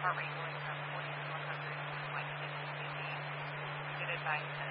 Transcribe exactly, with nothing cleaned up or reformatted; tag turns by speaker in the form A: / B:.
A: heart rate going from forty to one hundred, like fifty, fifty. Good advice.